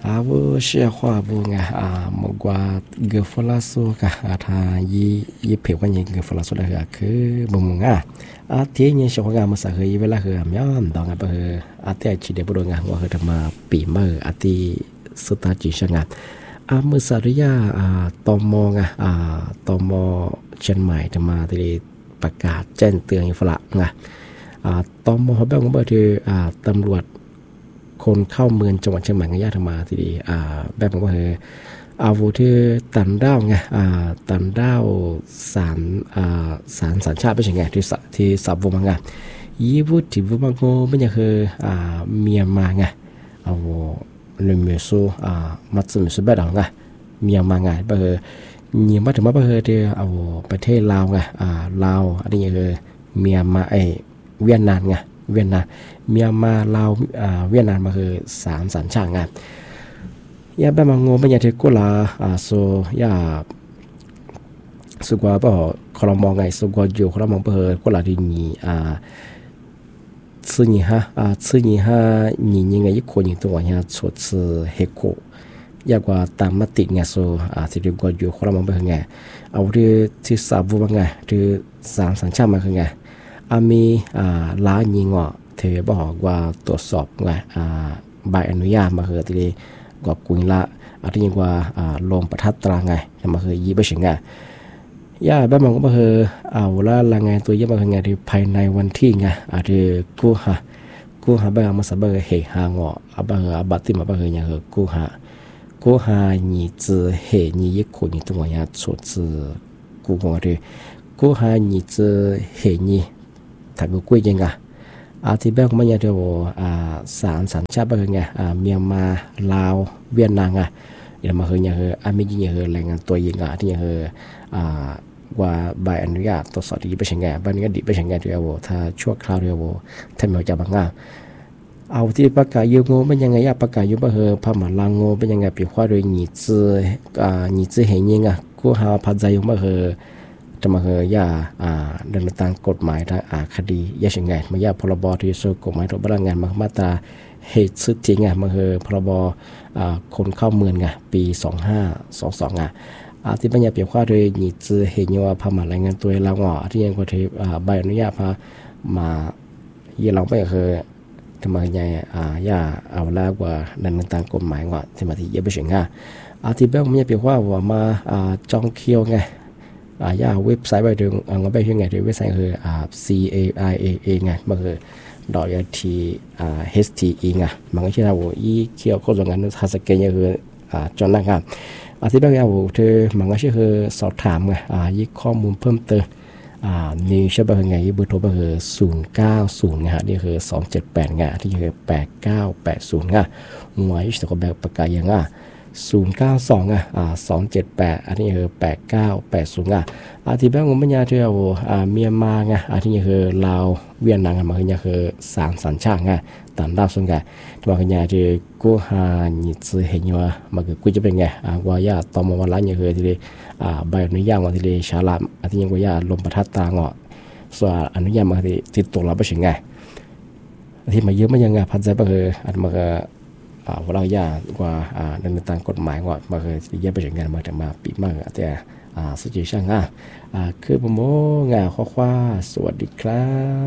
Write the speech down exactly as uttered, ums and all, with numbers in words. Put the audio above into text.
อาวุเชียขวาบุงอ่ามกว่าเกฟลาสูกะอาทายียีเผวันยีเกฟลาสูได้ก็คือบุงอ่ะอาเทียนยังชงงามาสักเฮยเวลาเฮยมยามดองอ่ะเบออาเทียชีเดบุรงาว่าเฮยทำมาปีเมื่ออาทิสุตาจิชงาอามือสาริยาอ่าตอมองอ่ะอ่าตอมอเชียงใหม่ทำมาที่ประกาศแจ้งเตือนฝรั่งอ่ะอ่าตอมอเขาบอกว่าเบอที่อ่าตำรวจคนเข้าเมืองจังหวัดเชียงใหม่ก็ยากทำมาทีดีอ่าแบบว่าเฮออาวุธที่ตันด้าวไงอ่าตันด้าวสารอ่าสารสัญชาติเป็นยังไงที่สที่สับวงมังไงยี่วุฒิวุฒิมังโกเป็นยังคืออ่าเมียนมาไงเอาเลยเมียซูอ่ามัตสึมิสุเบะดังไงเมียนมาไงเบอร์ยี่มาถึงมาเบอร์ที่เอาประเทศลาวไงอ่าลาวอันนี้คือเมียนมาไอเวียดนามไงเวียดนามเมียนมาลาวอ่าเวียดนามมาคือสามสัญชาติไงยาแบบมังโงเป็นยาที่กุลาอ่าโซยาสุกว่าป่ะคลมองไงสุกว่าอยู่คลมองเพื่อกุลาดีนี่อ่าซื้อนี่ฮะอ่าซื้อนี่ฮะนี่ยังไงยี่คนยี่ตัวเนี่ยชดซื้อเฮโกยากว่าตามมติไงโซอ่าสิริกว่าอยู่คลมองเพื่อไงเอาที่ที่สาบุว่าไงที่สามสัญชาติมาคือไงอามีอ่าล้ายิงอ่ะเธอบอกว่าตรวจสอบไงอ่าใบอนุญาตมาคือที่กว่ากุยละอาทิตย์กว่าอ่าลงประทัดตราไงมาคือยี่ไปถึงไงย่าบ้านมันก็มาคือเอาละละไงตัวยี่มาคือไงที่ภายในวันที่ไงอาทิตย์กูฮะกูฮะบ้านมาสับเบอร์เฮหางออาบ้านอาบัติมาบ้านคือไงคือกูฮะกูฮะนี่จือเฮนี่ยี่คนนี่ตัวเนี่ยชดจือกูงอที่กูฮะนี่จือเฮนี่ถ้ากูกุยยังไงอาทิตย์แรกมันยังเดียวอ่าสารสัญชาติเป็นไงอ่าเมียนมาลาวเวียดนามอ่ะอย่างมาคือยังคืออาไม่ยิ่งยังคือแรงงานตัวยิงอ่ะที่ยังคืออ่าว่าใบอนุญาตตรวจสอบดีไปเช่นไงใบอนุญาตดีไปเช่นไงเดียวถ้าชั่วคราวเดียวถ้าไม่จะบางงาเอาที่ประกาศยูโง่เป็นยังไงอ่ะประกาศยูเป็นคือพม่าลางโง่เป็นยังไงปีขวาโดยหนีจื้ออ่าหนีจื้อเห็นยังอ่ะกูหาพัดใจยูเป็นคือจะมาเฮยาอ่าเดินตามกฎหมายทางอาคดียาเช่นไงมายาพรบที่สูกฎหมายตัวพลังงานมามาตราเหตุสุดจริงไงมาเฮพรบอ่าคนเข้าเมืองไงปีสองห้าสองสองอ่ะอาที่ปัญญาเปรียบว่าโดยหนีจื้อเห็นว่าพม่ารายงานตัวเราอ่ะที่ยังก็ถืออ่าใบอนุญาตพามาเยี่ยเราไปคือทำไมไงอ่ายาเอาแล้วว่าเดินตามกฎหมายว่าที่มาที่เยี่ยไปเช่นไงอาที่แบบมันเปรียบว่าว่ามาอ่าจองเคียวไงอ่ายาเว็บไซต์ไปถึงอ่าก็ไปที่ไงที่เว็บไซต์คืออ่า C A I A A ไงมันคือดอกยาทีอ่า H T E ไงมันก็ใช่เราอีเคียวก็ตรงนั้นถ้าสแกนก็คืออ่าจอนักงานอาทิตย์แรกเราเธอมันก็ใช่คือสอบถามไงอ่ายี่ข้อมูลเพิ่มเติมอ่านี่ใช่ป่ะไงยี่เบอร์โทรก็คือศูนย์เก้าศูนย์ไงฮะนี่คือสองเจ็ดแปดไงที่คือแปดเก้าแปดศูนย์ไงหน่วยที่จะแบบประกาศยังไงศูนย์เก้าสองอ่ะอ่าสองเจ็ดแปดอันนี้คือแปดเก้าแปดศูนย์อ่ะอาทิตย์แรกผมไม่ยากเที่ยวอ่าเมียนมาไงอันนี้คือลาวเวียดนามมันคือคือสามสัญชาติไงตามดาวส่วนไงที่ว่าคือเนี่ยที่กูหาหยิบซื้อเห็นว่ามันคือกูจะเป็นไงอ่าว่าย่าตอมวันละเนี่ยคือที่อ่าใบอนุญาตว่าที่ชาลามอันที่ยังว่าย่าลมประทัดตาเงาะส่วนอนุญาตมาที่ติดตัวเราไปถึงไงที่มาเยอะมันยังไงพันใจก็คืออันมันก็อ่าเราย่ากว่าอ่าในทางกฎหมายว่ามาคือเยอะไปถึงงานมาแต่มาปีมากแต่อ่าสุดที่ช่างอ่ะอ่าคือผมโมงาข้อความสวัสดีครับ